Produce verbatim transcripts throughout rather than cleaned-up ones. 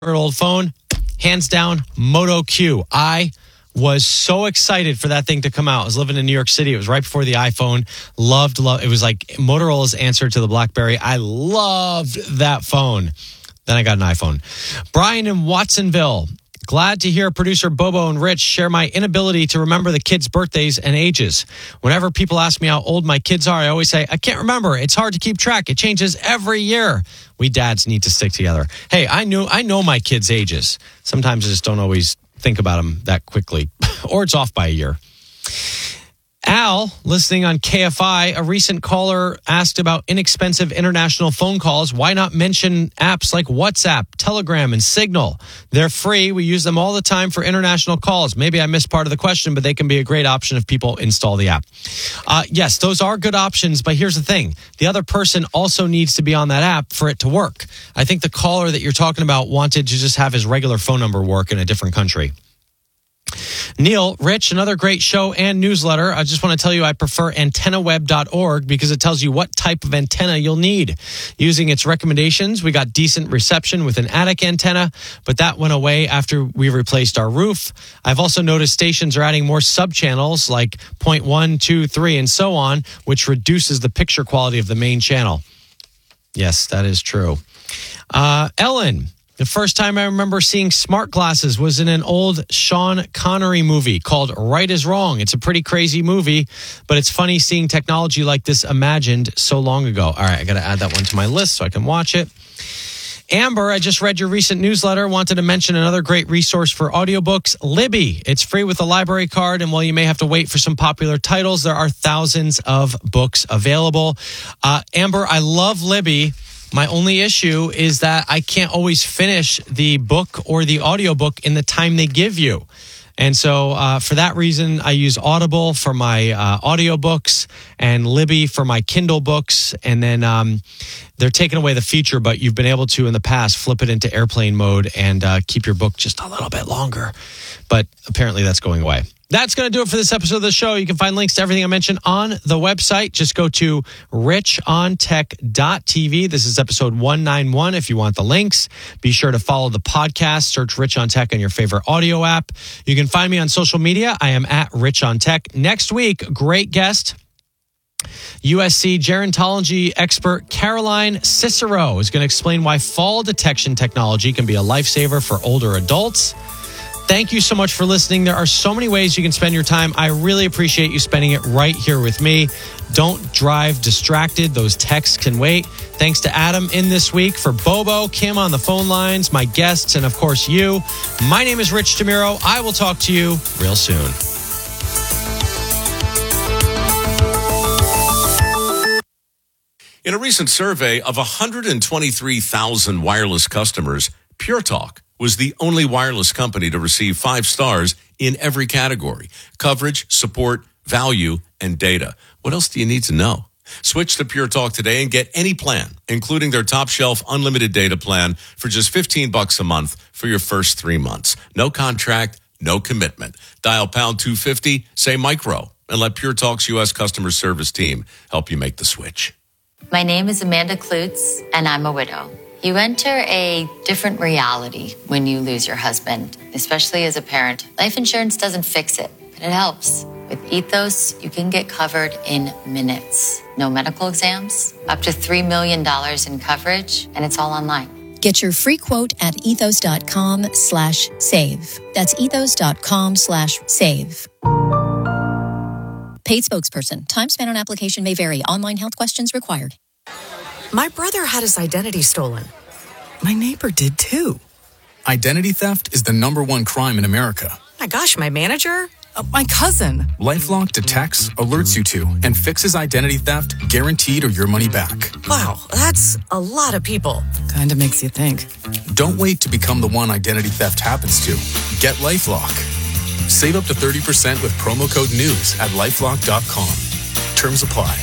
old phone, hands down, Moto Q. I was so excited for that thing to come out. I was living in New York City. It was right before the iPhone. Loved, love. It was like Motorola's answer to the BlackBerry. I loved that phone. Then I got an iPhone. Brian in Watsonville. Glad to hear producer Bobo and Rich share my inability to remember the kids' birthdays and ages. Whenever people ask me how old my kids are, I always say, I can't remember. It's hard to keep track. It changes every year. We dads need to stick together. Hey, I knew I know my kids' ages. Sometimes I just don't always think about them that quickly. Or it's off by a year. Al, listening on K F I, a recent caller asked about inexpensive international phone calls. Why not mention apps like WhatsApp, Telegram, and Signal? They're free. We use them all the time for international calls. Maybe I missed part of the question, but they can be a great option if people install the app. Uh, yes, those are good options, but here's the thing. The other person also needs to be on that app for it to work. I think the caller that you're talking about wanted to just have his regular phone number work in a different country. Neil, Rich, another great show and newsletter. I just want to tell you I prefer antenna web dot org because it tells you what type of antenna you'll need. Using its recommendations, we got decent reception with an attic antenna, but that went away after we replaced our roof. I've also noticed stations are adding more sub-channels like point one, two, three, and so on, which reduces the picture quality of the main channel. Yes, that is true. Uh, Ellen. The first time I remember seeing smart glasses was in an old Sean Connery movie called Right is Wrong. It's a pretty crazy movie, but it's funny seeing technology like this imagined so long ago. All right, I got to add that one to my list so I can watch it. Amber, I just read your recent newsletter. Wanted to mention another great resource for audiobooks, Libby. It's free with a library card, and while you may have to wait for some popular titles, there are thousands of books available. Uh, Amber, I love Libby. My only issue is that I can't always finish the book or the audiobook in the time they give you. And so uh, for that reason, I use Audible for my uh, audiobooks and Libby for my Kindle books. And then um, they're taking away the feature, but you've been able to, in the past, flip it into airplane mode and uh, keep your book just a little bit longer. But apparently that's going away. That's going to do it for this episode of the show. You can find links to everything I mentioned on the website. Just go to rich on tech dot t v. This is episode one ninety-one if you want the links. Be sure to follow the podcast. Search Rich on Tech on your favorite audio app. You can find me on social media. I am at Rich on Tech. Next week, great guest. U S C gerontology expert Caroline Cicero is going to explain why fall detection technology can be a lifesaver for older adults. Thank you so much for listening. There are so many ways you can spend your time. I really appreciate you spending it right here with me. Don't drive distracted. Those texts can wait. Thanks to Adam in this week. For Bobo, Kim on the phone lines, my guests, and of course you. My name is Rich DeMuro. I will talk to you real soon. In a recent survey of one hundred twenty-three thousand wireless customers, Pure Talk was the only wireless company to receive five stars in every category: coverage, support, value, and data. What else do you need to know? Switch to Pure Talk today and get any plan, including their top shelf unlimited data plan for just fifteen bucks a month for your first three months. No contract, no commitment. Dial pound two fifty, say micro, and let Pure Talk's U S customer service team help you make the switch. My name is Amanda Klutz, and I'm a widow. You enter a different reality when you lose your husband, especially as a parent. Life insurance doesn't fix it, but it helps. With Ethos, you can get covered in minutes. No medical exams, up to three million dollars in coverage, and it's all online. Get your free quote at ethos.com slash save. That's ethos.com slash save. Paid spokesperson. Time spent on application may vary. Online health questions required. My brother had his identity stolen. My neighbor did too. Identity theft is the number one crime in America. My gosh, my manager? Uh, my cousin. LifeLock detects, alerts you to, and fixes identity theft guaranteed or your money back. Wow, that's a lot of people. Kinda makes you think. Don't wait to become the one identity theft happens to. Get LifeLock. Save up to thirty percent with promo code NEWS at lifelock dot com. Terms apply.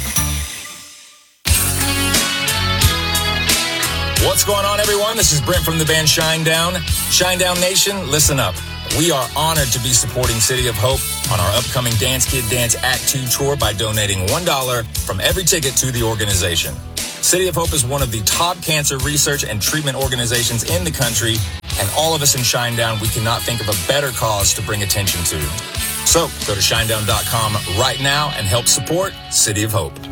What's going on, everyone? This is Brent from the band Shinedown. Shinedown Nation, listen up. We are honored to be supporting City of Hope on our upcoming Dance Kid Dance Act two tour by donating one dollar from every ticket to the organization. City of Hope is one of the top cancer research and treatment organizations in the country, and all of us in Shinedown, we cannot think of a better cause to bring attention to. So go to shinedown dot com right now and help support City of Hope.